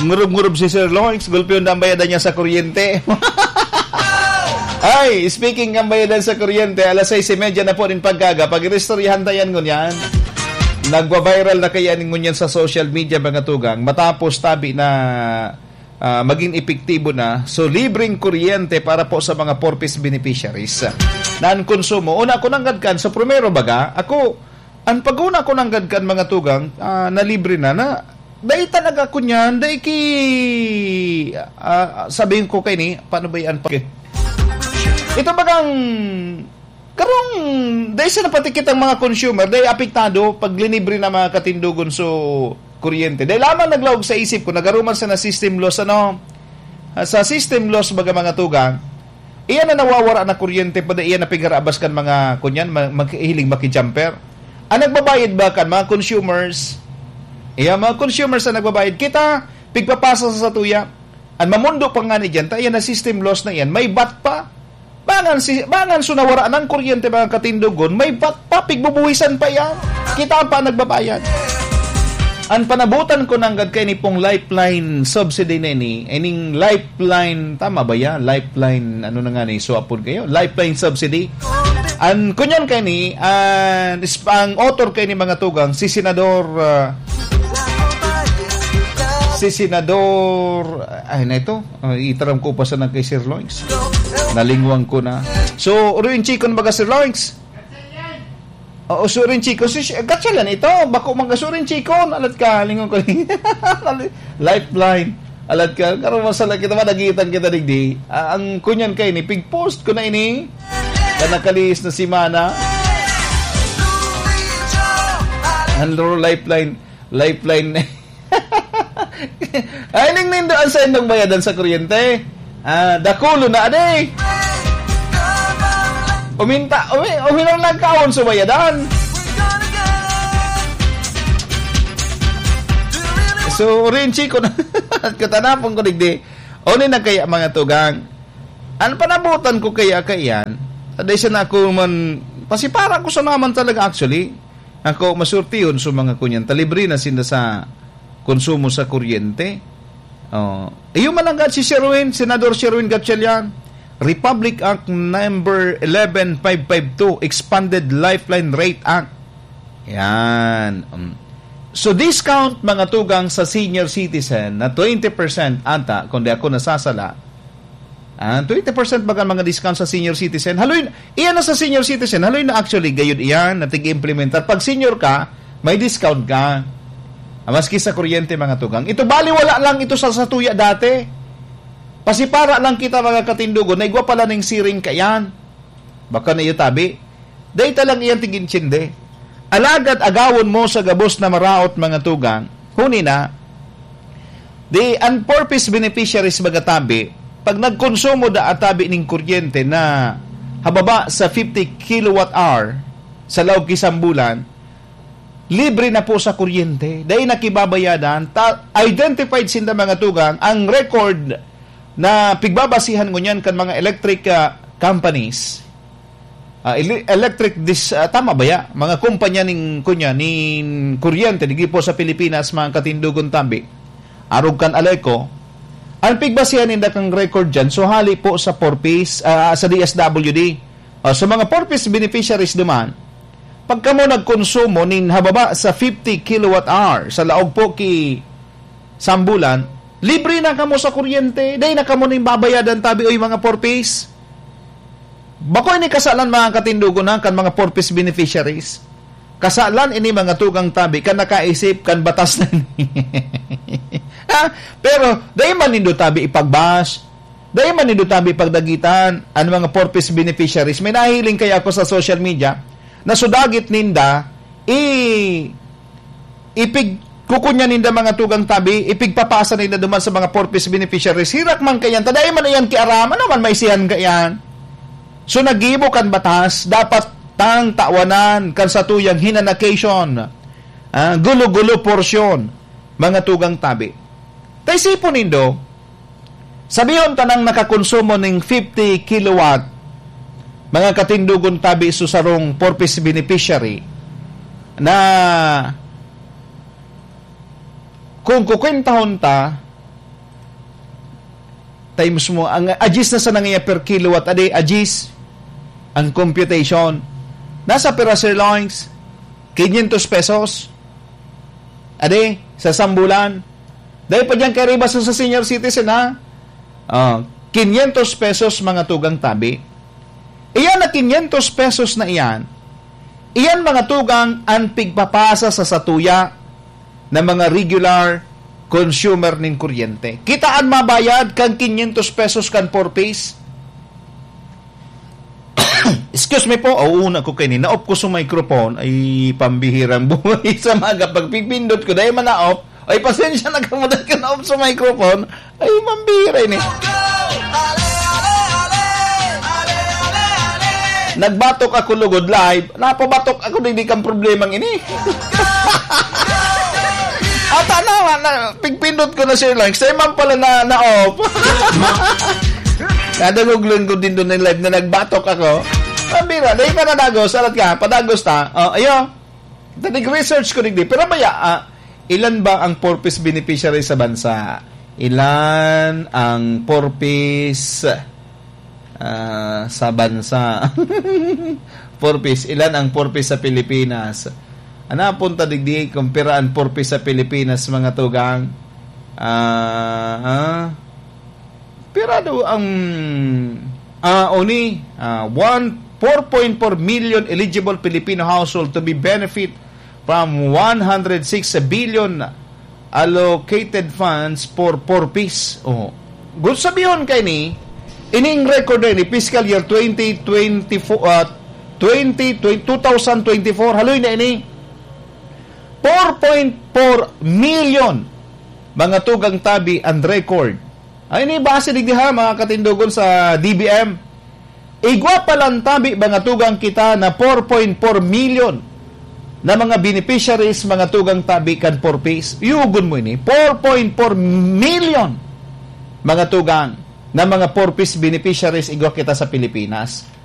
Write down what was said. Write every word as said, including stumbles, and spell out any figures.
Ngurub-ngurub si Sir Loix, gulpiyon na ang bayadan niya sa kuryente. Ay, speaking ng bayadan sa kuryente, alas sais trenta na po rin pagkaga. Pag-restoryahan tayan ngunyan, nagwa-viral na kaya ngunyan sa social media mga tugang, matapos tabi na uh, maging epektibo na, so libreng kuryente para po sa mga four-piece beneficiaries. Naan konsumo, una ko nanggadkan, sa primero baga, ako, ang pag-una ko nanggadkan mga tugang, uh, na libre na, na dahil talaga ko niyan, dahil ki, uh, sabihin ko kay ni, paano ba yan? Ito bagang, karong, dahil sa napatikit ang mga consumer, dahil apektado, pag linibre na mga katindugon so kuryente. Dahil lamang naglawag sa isip ko, nagaruman sa na system loss, ano, sa system loss baga mga tugang, iyan na nawawara na kuryente, pa iyan na pigarabas kan mga, kunyan, maghihiling makijumper. Ang nagbabayad ba kan mga consumers, iya mga consumers na nagbabayad, kita, pigpapasa sa satuya, ang mamundo pa nga ni dyan, tayo na system loss na yan, may bat pa, bangan, si, bangan sunawara ng kuryente mga katindugon, may bat pa, pigbubuhisan pa yan, kita pa nagbabayad. Ang panabutan ko nang gad kay ni pong lifeline subsidy na ni, ining lifeline, tama ba yan? Lifeline, ano na nga ni, so apod kayo, lifeline subsidy. Ang kunyan kay ni, uh, ang author kay ni mga tugang, si Senador, uh, si Senador, ay na ito, uh, itaram ko pa sa nang kay Sir Loix. Nalingwang ko na. So, uruin chikon baga Sir Loix? Oo, surin chikon. Gatsalan ito, bako mga surin chikon. Alat ka, lingon ko. Lifeline. Alat ka, karoon masala kita, managitan kita digdi. Uh, ang kunyan kay ni, pig-post ko na ini. Kanakalis na si Mana. Hello, lifeline. Lifeline. Ay, ning nindo ang sa indong bayadan sa kuryente. Ah, dakulo na aday. Uminta, umi, uminom lang kaon sa bayadan. So, rin chiko na. Katanapon ko digdi. O ni na kaya mga tugang. Ano panabutan ko kaya kayan? Aday siya na ako man, pasipara ko sa naman talaga actually. Ako masurtiyon sa mga kunyan. Talibre na sinda sa konsumo sa kuryente. Oh, iyo man ang si Sherwin, Senador Sherwin Gatchalian, Republic Act number eleven five fifty-two, Expanded Lifeline Rate Act. Yan. Um, so discount mga tugang sa senior citizen na twenty percent ata, kundi ako nasasala. Ah, twenty percent baga mga discount sa senior citizen. Haloy, iyan na sa senior citizen. Haloy na actually gayud iyan na tig-implementar. Pag senior ka, may discount ka. Maski sa kuryente mga tugang. Ito baliwala lang ito sa satuya dati. Pasipara lang kita mga katindugo. Naigwa pala ng siring kayan. Baka na iyo tabi. Dahita lang iyan tigin tsinde. Alagad agawon mo sa gabos na maraot mga tugang. Huni na. The unpurpose beneficiaries mga tabi. Pag nagkonsumo da atabi ng kuryente na hababa sa fifty kilowatt hour sa loob kisang bulan, libre na po sa kuryente. Dahil nakibabayadan, ta- identified sinda mga tugang, ang record na pigbabasihan ko niyan kan mga electric uh, companies, uh, electric, dis, uh, tama ba ya? Mga kumpanya ning kunya, ning kuryente, digi po sa Pilipinas, mga katindugon tabi, arog kan aleko, ang pigbasihan ninda kang record dyan, so hali po sa four-piece, uh, sa D S W D. Uh, so mga four-piece beneficiaries naman, pagka mo nagkonsumo nin hababa sa fifty kilowatt hour sa laog po ki sambulan, libre na kamo sa kuryente. Dahil na kamo nin babayadan tabi oy mga four-piece. Bako ini kasalan mga katindugo na kan mga four-piece beneficiaries. Kasalan ini mga tugang tabi kan nakaisip kan batas na ni. Pero dahil man nindo tabi ipagbas, dahil man nindo tabi pagdagitan ang mga four-piece beneficiaries. May nahiling kaya ako sa social media na sudagit ninda i ipig kukunya ninda mga tugang tabi, ipigpapasa ninda duman sa mga four-piece beneficiaries. Hirak man kayan, taday man ayan kiarama naman may siyan kayan. So nagibo kan batas, dapat tang tawanan kan sa tuyang hinanakation, uh, gulo-gulo porsyon mga tugang tabi. Tay sipon nindo, sabiyon tanang nakakonsumo ng fifty kilowatt mga katindugon tabi susarong four-piece beneficiary na kung kukwentahon ta times mo, ang agis na sa nangyaya per kilowatt a day, agis, ang computation, nasa pera sirloins, quinientos pesos, a day, sa sambulan. Dahil pa dyan kariba sa senior citizen, ha? Uh, quinientos pesos mga tugang tabi. Iyan na quinientos pesos na iyan, iyan mga tugang ang pigpapasa sa satuya ng mga regular consumer nin kuryente. Kitaan mabayad kang quinientos pesos kan per piece. Excuse me po, o una ko kayo, na-off ko sa microphone, ay pambihirang buhay sa mga pagpipindot ko, dahil man na-off, ay pasensya na kamudan ka na-off sa microphone, ay pambihira ini. Nagbatok ako lugod live, napabatok ako hindi kang problemang ini. At ano, na, pigpindot ko na siya lang, sa imang pala na, na-off. Nadaguglan ko din doon ng live na nagbatok ako. Pambira, dahil ka nadagos, alat ka, padagos ta. Oh, ayo, nag-research ko rin di. Pero maya, ah, ilan ba ang purpose beneficiary sa bansa? Ilan ang purpose uh, sa bansa? Purpose, ilan ang purpose sa Pilipinas? Ano punta digdi, kumpira ang purpose sa Pilipinas, mga tugang? Ah, uh, uh, pirado ang uh, oni uh, four point four million eligible Filipino household to be benefit from one hundred six billion allocated funds for purpose. Oh. Good sabihin kay ni ining record ni fiscal year twenty twenty-four uh, twenty, twenty, twenty twenty-four haloy na ini four point four million mga tugang tabi ang record. Ay ni base digdi ha mga katindugon sa D B M. Igwa palang tabi mga tugang kita na four point four million na mga beneficiaries mga tugang tabi kan purpose. Yugon mo ini four point four million mga tugang na mga purpose beneficiaries igwa kita sa Pilipinas.